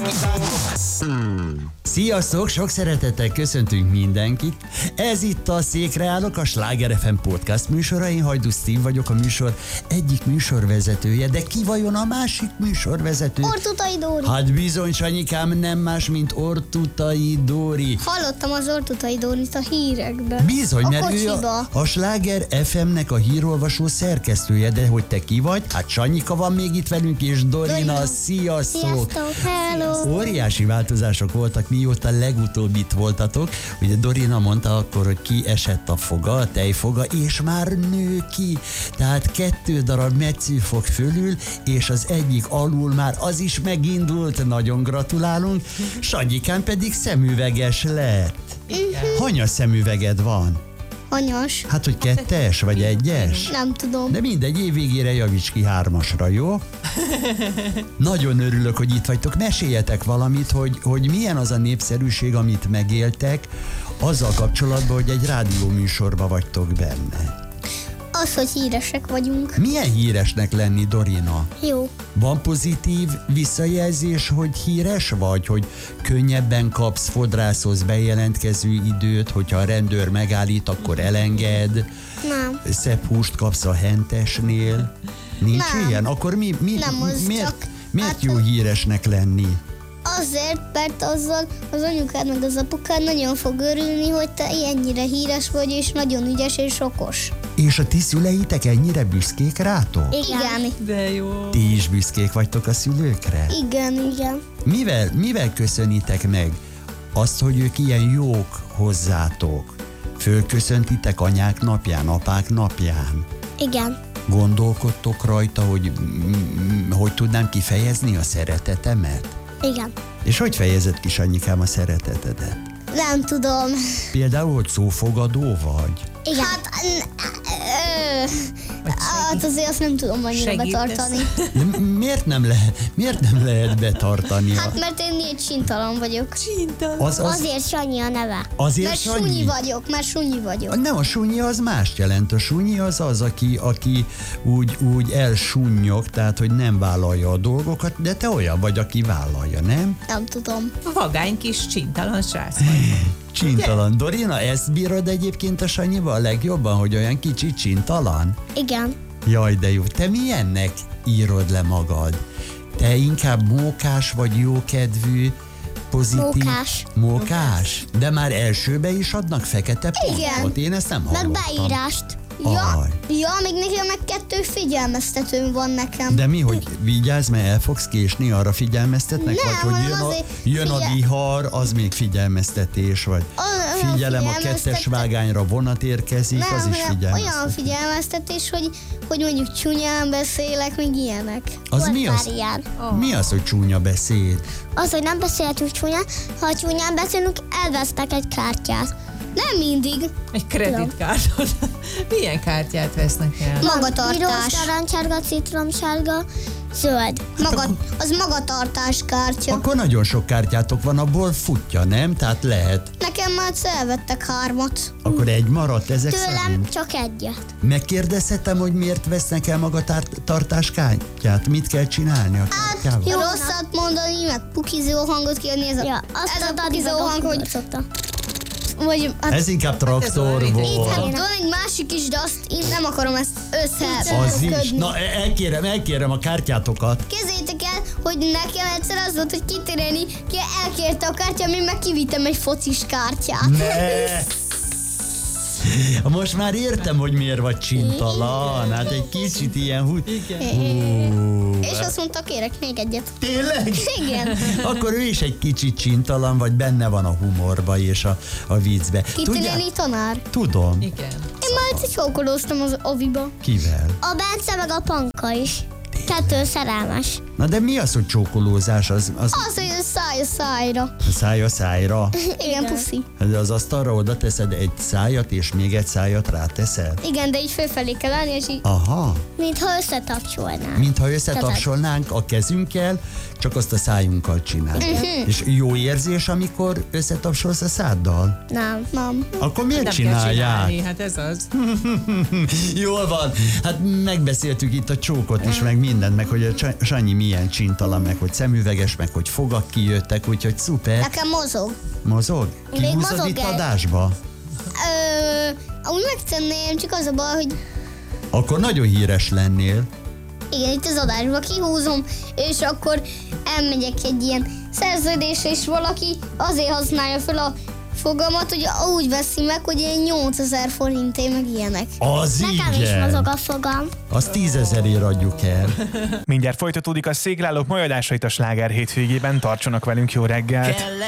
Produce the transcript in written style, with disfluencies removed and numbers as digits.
Sziasztok, sok szeretettel köszöntünk mindenkit. Ez itt a Székre állok, a Sláger FM podcast műsora. Én Hajdú Steve vagyok, a műsor egyik műsorvezetője, de ki vajon a másik műsorvezető? Ortutai Dóri. Hát bizony, Sanyikám, nem más, mint Ortutai Dóri. Hallottam az Ortutai Dórit a hírekben. Bizony, a mert ő a Sláger FM-nek a hírolvasó szerkesztője, de hogy te ki vagy? Hát Sanyika van még itt velünk, és Dorina, sziasztok! Sziasztok, hello! Óriási változások voltak, mióta legutóbb itt voltatok. Ugye Dorina mondta akkor, hogy kiesett a foga, a tejfoga, és már nő ki. Tehát 2 darab metszőfok fölül, és az egyik alul már az is megindult. Nagyon gratulálunk. Sanyikán pedig szemüveges lett. Hanyas szemüveged van? Anyas. Hát, hogy 2-es vagy 1-es? Nem tudom. De mindegy, év végére javíts ki 3-asra, jó? Nagyon örülök, hogy itt vagytok. Meséljetek valamit, hogy milyen az a népszerűség, amit megéltek, azzal kapcsolatban, hogy egy rádióműsorban vagytok benne. Az, hogy híresek vagyunk. Milyen híresnek lenni, Dorina? Jó. Van pozitív visszajelzés, hogy híres vagy, hogy könnyebben kapsz, fodrászhoz bejelentkező időt, hogyha a rendőr megállít, akkor elenged. Nem. Szebb húst kapsz a hentesnél. Nincs Nem. ilyen? Akkor Nem, az miért jó híresnek lenni? Azért, mert azzal az anyukád meg az apukád nagyon fog örülni, hogy te ennyire híres vagy, és nagyon ügyes és okos. És a ti szüleitek ennyire büszkék rátok? Igen. De jó. Ti is büszkék vagytok a szülőkre? Igen. Mivel köszönitek meg azt, hogy ők ilyen jók hozzátok? Fölköszöntitek anyák napján, apák napján? Igen. Gondolkodtok rajta, hogy tudnám kifejezni a szeretetemet? Igen. És hogy fejezed ki, Sanyikám, a szeretetedet? Nem tudom. Például, hogy szófogadó vagy? Igen. Hát azért azt nem tudom annyira Segítesz? betartani. De miért nem lehet betartani? Hát mert én így csintalan vagyok. Azért Sanyi a neve. Azért Mert Sanyi? mert sunyi vagyok. Nem, a sunyi az mást jelent. A sunyi az, aki úgy elsunnyog, tehát, hogy nem vállalja a dolgokat, de te olyan vagy, aki vállalja, nem? Nem tudom. Vagány kis csintalan srác vagy. Csintalan. Dorina, ezt bírod egyébként a Sanyival a legjobban, hogy olyan kicsit csintalan? Igen. Jaj, de jó. Te milyennek írod le magad? Te inkább mókás vagy jókedvű, pozitív? Mókás? De már elsőbe is adnak fekete pontot? Én ezt nem hallottam. Meg beírást. Aj. Ja, még nekem meg 2 figyelmeztetőm van nekem. De mi, hogy vigyázz, mert el fogsz késni, arra figyelmeztetnek? Nem, vagy hogy hanem azért jön a vihar, az még figyelmeztetés, vagy figyelem, a 2-es vágányra vonat érkezik, Nem, az is hanem figyelmeztetés. olyan figyelmeztetés, hogy mondjuk csúnyán beszélek, még ilyenek. Az Volt mi az? már ilyen. Mi az, hogy csúnya beszéd? Az, hogy nem beszélhetünk csúnyán, ha csúnyán beszélünk, elvesztek egy kártyát. Nem mindig. Egy kreditkártyát. Milyen kártyát vesznek el? Magatartás. Piros, narancsárga, citromsárga, zöld. Az magatartás kártya. Akkor nagyon sok kártyátok van, abból futja, nem? Tehát lehet. Nekem már elvettek 3. Akkor egy maradt ezek Tőlem szerint? csak egyet. Megkérdezhetem, hogy miért vesznek el magatartás kártyát? Mit kell csinálni a kártyával? Jó. Rosszat mondani, meg pukizó hangot kiadni, ez a pukizó hang, hogy... Vagy, hát, Ez inkább traktor Ez volt. hát van egy másik is, de azt én nem akarom ezt Az is. összeködni. Na, elkérem a kártyátokat. Képzeljétek el, hogy nekem egyszer az volt, hogy kitérelni, ki elkérte a kártyám, én meg kivittem egy focis kártyát. Ne! Most már értem, hogy miért vagy csintalan. Hát egy kicsit ilyen... És azt mondta, kérek még egyet. Tényleg? Igen. Akkor ő is egy kicsit csintalan, vagy benne van a humorba és a viccbe. Kitérelni tanár. Tudom. Igen. Én már egyszer csókolóztam az oviba. Kivel? A Bence meg a Panka is. 2 szerelmes. Na de mi az, hogy csókolózás? Az Az, hogy száj a szájra. száj szájra? Igen, puszi. De az asztalra oda teszed egy szájat, és még egy szájat ráteszed? Igen, de így fölfelé kell állni, és így... Aha. Mintha összetapcsolnánk. Mintha összetapsolnánk a kezünkkel, csak azt a szájunkkal csináljuk. És jó érzés, amikor összetapsolsz a száddal? Nem. Akkor miért Nem kell csinálják? csinálni, hát ez az. Jól van. Hát megbeszéltük itt a csókot is, meg mindent, meg hogy a Sanyi milyen csintalan, meg hogy szemüveges, meg hogy fogak kijöttek, úgyhogy szuper. Nekem mozog. Mozog? Még Kihúzod mozog itt el. adásba? Amúgy megtenném, csak az a baj, hogy Akkor nagyon híres lennél. igen, itt az adásba kihúzom, és akkor elmegyek egy ilyen szerződésre, és valaki azért használja fel a fogamat, hogy úgy veszi meg, hogy ilyen 8000 forintért, meg ilyenek. Az Nekem is igen. mozog a fogam. Azt 10 000-ért adjuk el. Mindjárt folytatódik a Széklálók mai adásait a Sláger hétvégében. Tartsanak velünk, jó reggelt!